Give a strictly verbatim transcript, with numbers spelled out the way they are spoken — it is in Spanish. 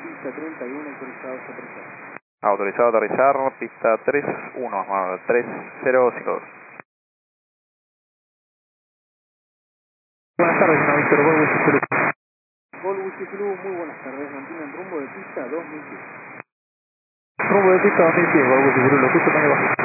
pista treinta y uno, autorizado a aterrizar. Autorizado a aterrizar, pista tres uno, bueno, tres cero cinco dos. Buenas tardes, señor Víctor, Gol Whisky Zulu. Gol Whisky Zulu, muy buenas tardes, mantienen rumbo de pista dos mil cien. Rumbo de pista dos mil cien, Gol Whisky Zulu, lo escucho, también bajo.